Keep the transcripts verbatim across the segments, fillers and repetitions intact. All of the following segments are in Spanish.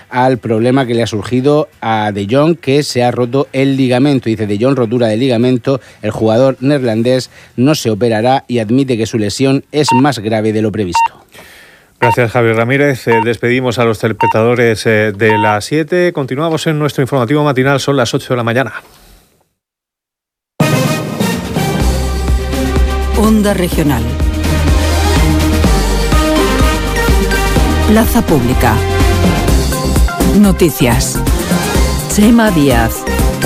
al problema que le ha surgido a De Jong, que se ha roto el ligamento. Dice De Jong, rotura de ligamento, el jugador neerlandés no se operará y admite que su lesión es más grave de lo previsto. Gracias, Javier Ramírez. Eh, despedimos a los telespectadores eh, de las siete. Continuamos en nuestro informativo matinal, son las ocho de la mañana. Onda Regional. Plaza Pública. Noticias. Chema Díaz.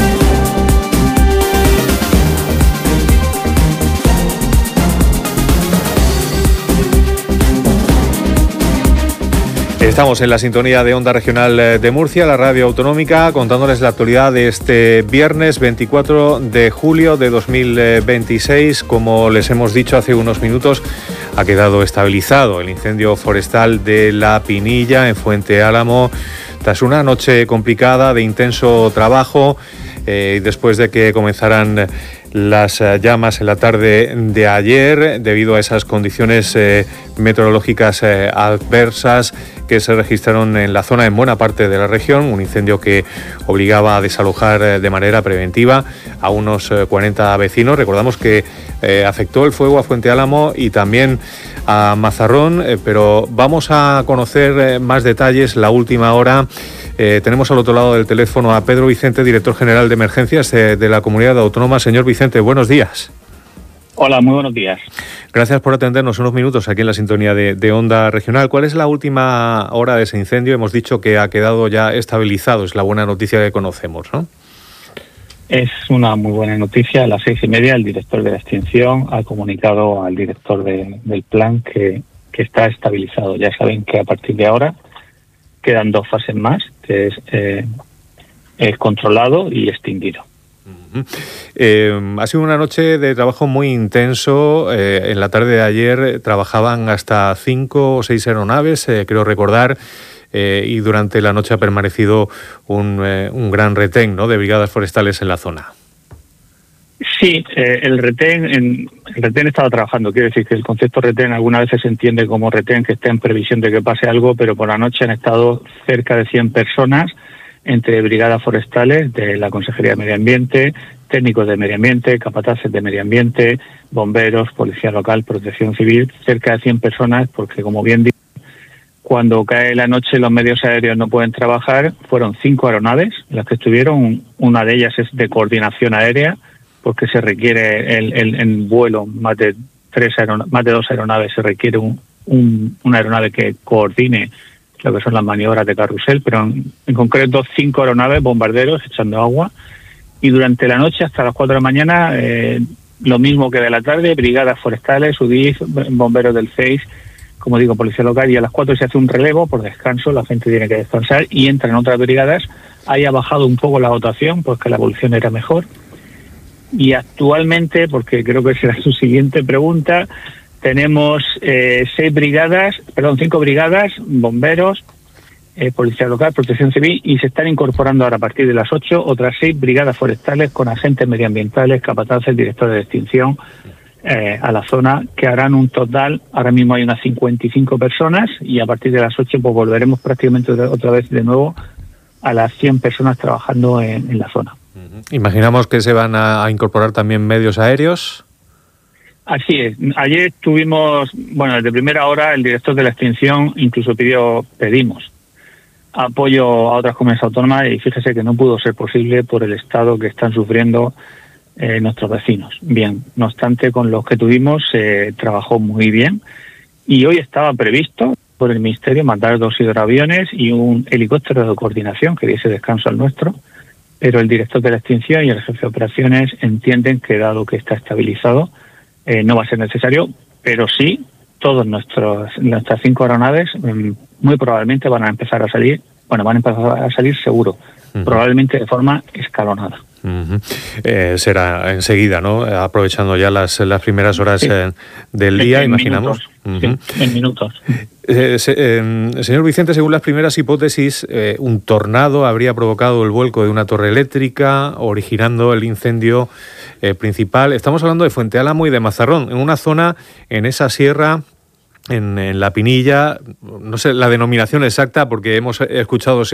Estamos en la sintonía de Onda Regional de Murcia, la radio autonómica, contándoles la actualidad de este viernes veinticuatro de julio de dos mil veintiséis. Como les hemos dicho hace unos minutos, ha quedado estabilizado el incendio forestal de La Pinilla, en Fuente Álamo, tras una noche complicada de intenso trabajo, eh, después de que comenzaran las llamas en la tarde de ayer, debido a esas condiciones eh, meteorológicas eh, adversas que se registraron en la zona en buena parte de la región, un incendio que obligaba a desalojar eh, de manera preventiva a unos eh, cuarenta vecinos. Recordamos que eh, afectó el fuego a Fuente Álamo y también a Mazarrón, eh, pero vamos a conocer eh, más detalles la última hora. Eh, tenemos al otro lado del teléfono a Pedro Vicente, director general de emergencias de, de la Comunidad Autónoma. Señor Vicente, buenos días. Hola, muy buenos días. Gracias por atendernos unos minutos aquí en la sintonía de, de Onda Regional. ¿Cuál es la última hora de ese incendio? Hemos dicho que ha quedado ya estabilizado, es la buena noticia que conocemos, ¿no? Es una muy buena noticia. A las seis y media el director de la extinción ha comunicado al director de, del plan que, que está estabilizado. Ya saben que a partir de ahora quedan dos fases más, que es eh, el controlado y extinguido. Uh-huh. Eh, ha sido una noche de trabajo muy intenso. Eh, en la tarde de ayer trabajaban hasta cinco o seis aeronaves, eh, creo recordar, eh, y durante la noche ha permanecido un, eh, un gran retén, ¿no?, de brigadas forestales en la zona. Sí, eh, el retén en, el retén estaba trabajando. Quiere decir que el concepto retén algunas veces se entiende como retén que está en previsión de que pase algo, pero por la noche han estado cerca de cien personas entre brigadas forestales de la Consejería de Medio Ambiente, técnicos de medio ambiente, capataces de medio ambiente, bomberos, policía local, protección civil, cerca de cien personas, porque como bien digo, cuando cae la noche los medios aéreos no pueden trabajar. Fueron cinco aeronaves las que estuvieron, una de ellas es de coordinación aérea, porque se requiere el, el, el vuelo más de tres aeronaves, más de dos aeronaves, se requiere un, un, una aeronave que coordine lo que son las maniobras de carrusel, pero en, en concreto cinco aeronaves, bombarderos echando agua, y durante la noche hasta las cuatro de la mañana, eh, lo mismo que de la tarde, brigadas forestales, U D I F, bomberos del C E I S, como digo, policía local, y a las cuatro se hace un relevo por descanso, la gente tiene que descansar y entran otras brigadas. Ahí ha bajado un poco la dotación porque la evolución era mejor. Y actualmente, porque creo que será su siguiente pregunta, tenemos eh, seis brigadas, perdón, cinco brigadas, bomberos, eh, policía local, protección civil, y se están incorporando ahora a partir de las ocho otras seis brigadas forestales con agentes medioambientales, capataces, directores de extinción eh, a la zona, que harán un total. Ahora mismo hay unas cincuenta y cinco personas y a partir de las ocho pues volveremos prácticamente otra vez de nuevo a las cien personas trabajando en, en la zona. Imaginamos que se van a, a incorporar también medios aéreos. Así es. Ayer tuvimos, bueno, desde primera hora el director de la extinción incluso pidió, pedimos apoyo a otras comunidades autónomas y fíjese que no pudo ser posible por el estado que están sufriendo eh, nuestros vecinos. Bien, no obstante, con los que tuvimos se eh, trabajó muy bien y hoy estaba previsto por el Ministerio mandar dos hidroaviones y un helicóptero de coordinación que diese descanso al nuestro, pero el director de la extinción y el jefe de operaciones entienden que dado que está estabilizado eh, no va a ser necesario, pero sí todos nuestros nuestras cinco aeronaves eh, muy probablemente van a empezar a salir, bueno, van a empezar a salir seguro, uh-huh. probablemente de forma escalonada. Uh-huh. Eh, será enseguida, ¿no? Aprovechando ya las, las primeras horas sí. eh, del día, en imaginamos. Minutos, uh-huh. sí, en minutos. Eh, se, eh, señor Vicente, según las primeras hipótesis, eh, un tornado habría provocado el vuelco de una torre eléctrica, originando el incendio eh, principal. Estamos hablando de Fuente Álamo y de Mazarrón, en una zona, en esa sierra, en, en La Pinilla, no sé la denominación exacta, porque hemos escuchado